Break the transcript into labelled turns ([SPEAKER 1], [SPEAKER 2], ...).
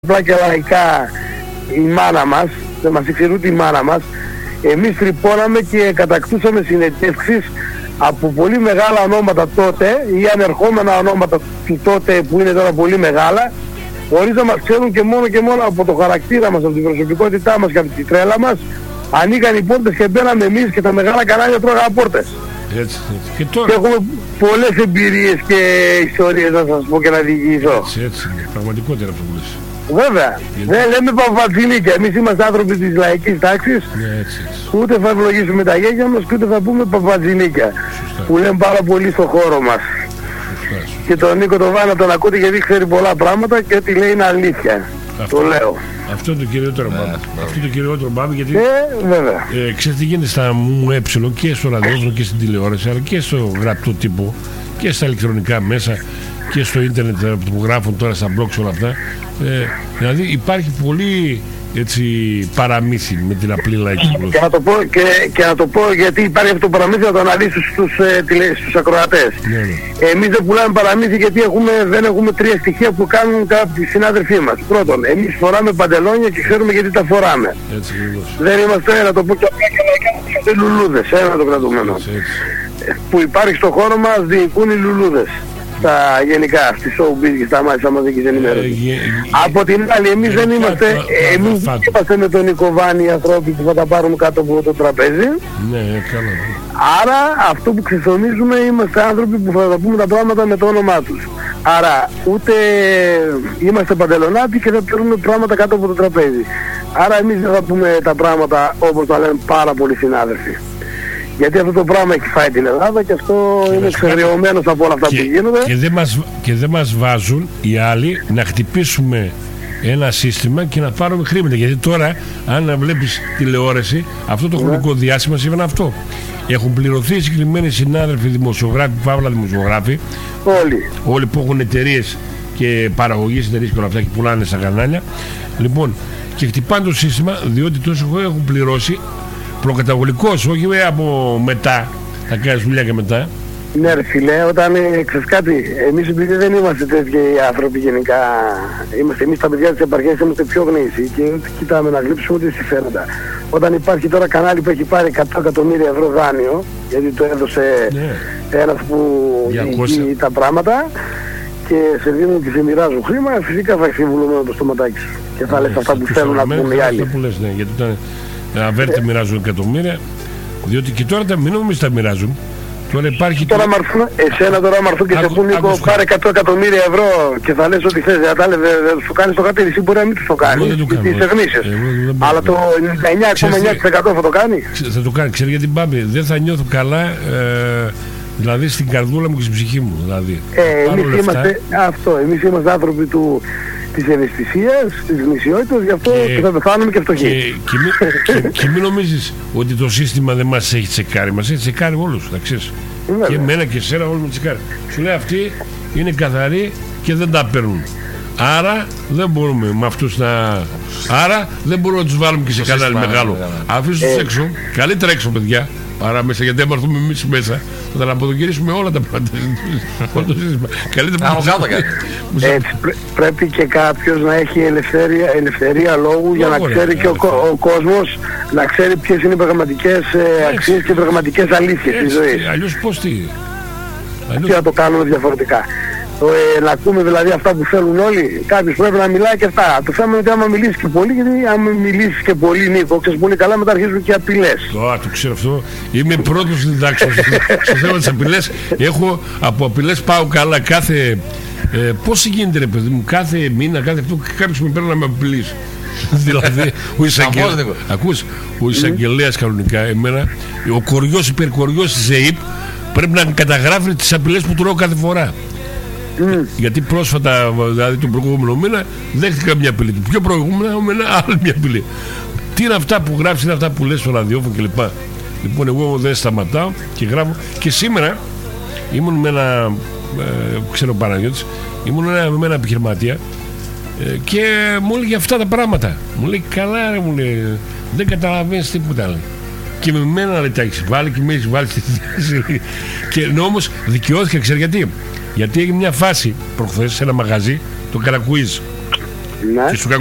[SPEAKER 1] απλά και λαϊκά η μάνα μας, δεν μας ήξερε ούτε η μάνα μας. Εμείς τρυπώναμε και κατακτούσαμε συνεντεύξεις από πολύ μεγάλα ονόματα τότε ή ανερχόμενα ονόματα του τότε που είναι τώρα πολύ μεγάλα, χωρίς να μας ξέρουν και μόνο από το χαρακτήρα μας, από την προσωπικότητά μας και από τη τρέλα μας, ανοίγαν οι πόρτες και μπαίναμε εμείς και τα μεγάλα κανάλια τρώγαν πόρτες.
[SPEAKER 2] Έτσι. Και τώρα.
[SPEAKER 1] Και έχουμε πολλές εμπειρίες και ιστορίες να σας πω και να διηγηθώ.
[SPEAKER 2] Έτσι. Πραγματικότερα αυτό που λες.
[SPEAKER 1] Βέβαια. Δεν λέμε παπατζηλίκια. Εμείς είμαστε άνθρωποι της λαϊκής τάξης.
[SPEAKER 2] Έτσι.
[SPEAKER 1] Ούτε θα ευλογήσουμε τα γέγια μας και ούτε θα πούμε παπατζηλίκια. Που λέμε πάρα πολύ στο χώρο μας.
[SPEAKER 2] Σωστά.
[SPEAKER 1] Και τον Νίκο τον Βάνα τον ακούτε γιατί ξέρει πολλά πράγματα και ό,τι λέει είναι αλήθεια.
[SPEAKER 2] Αυτό,
[SPEAKER 1] το λέω.
[SPEAKER 2] Αυτό είναι το κυριότερο πράγμα. Αυτό είναι το κυριότερο πράγμα γιατί
[SPEAKER 1] βέβαια.
[SPEAKER 2] Ξέρετε τι γίνεται στα ΜΕ και στο ραδιόφωνο και στην τηλεόραση αλλά και στο γραπτό τύπο και στα ηλεκτρονικά μέσα και στο ίντερνετ που γράφουν τώρα στα blogs όλα αυτά. Δηλαδή υπάρχει πολύ έτσι παραμύθι με την απλή λαϊκή γλώσσα.
[SPEAKER 1] Και να το πω γιατί υπάρχει αυτό το παραμύθι να το αναλύσω στους ακροατές.
[SPEAKER 2] Ναι.
[SPEAKER 1] Εμείς δεν πουλάμε παραμύθι γιατί δεν έχουμε τρία στοιχεία που κάνουν κάποιοι συνάδελφοί μας. Πρώτον, εμείς φοράμε παντελόνια και ξέρουμε γιατί τα φοράμε.
[SPEAKER 2] Έτσι,
[SPEAKER 1] δεν είμαστε, να το πω και απλά και λαϊκά, είμαστε λουλούδες, ένα το κρατούμενο. Που υπάρχει στο χώρο μας διοικούν οι λουλούδες. Στα γενικά, στη showbiz και στα μάτια μαζικής ενημέρωσης. Από την άλλη, εμείς δεν είμαστε, εμείς είμαστε με τον Νίκο Βάνη οι ανθρώποι που θα τα πάρουμε κάτω από το τραπέζι.
[SPEAKER 2] Ναι, καλά.
[SPEAKER 1] Άρα, αυτό που ξεσωνίζουμε είμαστε άνθρωποι που θα τα πούμε τα πράγματα με το όνομά τους. Άρα, ούτε είμαστε παντελονάτοι και δεν παίρνουμε πράγματα κάτω από το τραπέζι. Άρα, εμείς δεν θα πούμε τα πράγματα όπως τα λένε πάρα πολλοί συνάδελφοι. Γιατί αυτό το πράγμα έχει φάει την Ελλάδα και αυτό είναι εξαιρεωμένος από όλα αυτά που γίνονται.
[SPEAKER 2] Και δεν μας βάζουν οι άλλοι να χτυπήσουμε ένα σύστημα και να πάρουμε χρήματα. Γιατί τώρα, αν βλέπεις τηλεόραση, αυτό το χρονικό διάστημα συμβαίνει αυτό. Έχουν πληρωθεί συγκεκριμένοι συνάδελφοι δημοσιογράφοι, παύλα δημοσιογράφοι. Όλοι που έχουν εταιρείες και παραγωγές εταιρείες και όλα αυτά και πουλάνε στα κανάλια. Λοιπόν, και χτυπάνε το σύστημα διότι τόσο έχουν πληρώσει. Προκαταβολικός, όχι από μετά, θα κάνεις δουλειά και μετά.
[SPEAKER 1] Ναι ρε φίλε, όταν ξέρεις κάτι, εμείς επειδή δεν είμαστε τέτοιοι άνθρωποι γενικά, εμείς τα παιδιά της επαρχίας είμαστε πιο γνήσιοι και ούτε κοιτάμε να γλύψουμε ούτε συμφέροντα. Όταν υπάρχει τώρα κανάλι που έχει πάρει 100 εκατομμύρια ευρώ δάνειο, γιατί το έδωσε ένας που διοικεί τα πράγματα και σε δίνουν και σε μοιράζουν χρήμα, φυσικά θα ξεβουλωμένο το στοματάκι σου και θα λες αυτά που θέλουν να πούν οι άλλοι.
[SPEAKER 2] Γιατί ήταν αβέρτε μοιράζουν εκατομμύρια, διότι και τώρα μην νομίζεις τα μοιράζουν. Τώρα υπάρχει.
[SPEAKER 1] Τώρα εσένα τώρα μ' και σε πούν Νίκο, πάρε 100 εκατομμύρια ευρώ και θα λες ότι θες, δεν σου κάνεις το χατήρι, εσύ μπορεί να μην το κάνει. Γιατί είσαι γνήσιος. Αλλά το 99,9% θα το κάνει.
[SPEAKER 2] Θα το κάνει, ξέρει γιατί πάμε. Δεν θα νιώθω καλά. Δηλαδή στην καρδούλα μου και στην ψυχή μου. Δηλαδή.
[SPEAKER 1] Εμείς είμαστε άνθρωποι της ευαισθησίας, της γνησιότητας, γι' αυτό και θα πεθάνουμε και φτωχοί.
[SPEAKER 2] Και μην νομίζεις ότι το σύστημα δεν μας έχει τσεκάρει, μας έχει τσεκάρει όλους, θα ξέρεις. Και εμένα και εσένα όλους με τσεκάρει. Σου λέει αυτοί είναι καθαροί και δεν τα παίρνουν. Άρα δεν μπορούμε με αυτούς να... Άρα δεν μπορούμε να τους βάλουμε και σε κανάλι μεγάλο. Αφήσου τους έξω, καλύτερα έξω παιδιά, παρά μέσα, γιατί άμα έρθουμε εμείς μέσα θα τα αποδοκυρίσουμε όλα τα πράγματα. Καλύτερα
[SPEAKER 1] πρέπει και κάποιος να έχει ελευθερία λόγου για να ξέρει και ο κόσμος να ξέρει ποιες είναι οι πραγματικές αξίες και οι πραγματικές αλήθειες της ζωής.
[SPEAKER 2] Αλλιώς πώς τι.
[SPEAKER 1] Τι να το κάνουμε διαφορετικά. Να ακούμε δηλαδή αυτά που θέλουν όλοι. Κάποιος πρέπει να μιλάει και αυτά. Το θέμα είναι ότι άμα μιλήσεις και πολύ, γιατί άμα μιλήσεις και πολύ Νίκο, ξέρεις πολύ καλά, μετά αρχίζουν και απειλές.
[SPEAKER 2] Το ξέρω αυτό. Είμαι πρώτος στην τάξη στο θέμα της απειλές. Έχω από απειλές πάω καλά κάθε... πώς γίνεται ρε παιδί μου, κάθε μήνα, κάθε αυτό κάποιος με παίρνει να με απειλήσει. Δηλαδή ο εισαγγελέας κανονικά εμένα, ο κοριός υπερκοριός της ΕΕΠ πρέπει να καταγράφει τις απειλές που τρώω κάθε φορά. Γιατί πρόσφατα, δηλαδή τον προηγούμενο μήνα, δέχτηκα μια απειλή. Το πιο προηγούμενο μήνα, άλλη μια απειλή. Τι είναι αυτά που γράφεις, είναι αυτά που λες στο ραδιόφωνο κλπ. Λοιπόν, εγώ δεν σταματάω και γράφω. Και σήμερα ήμουν με ένα, ξέρω Παναγιώτης, ήμουν με ένα επιχειρηματία και μου έλεγε αυτά τα πράγματα. Μου λέει, καλά ρε, μου λέει, δεν καταλαβαίνεις τίποτα. Λέει. Και με μένα λέει, τα έχεις βάλει και με έχεις βάλει στη θέση. Και όμως δικαιώθηκα, ξέρει γιατί. Γιατί έγινε μια φάση προχθές σε ένα μαγαζί, το Καρακουίζ.
[SPEAKER 1] Ναι.
[SPEAKER 2] Και σου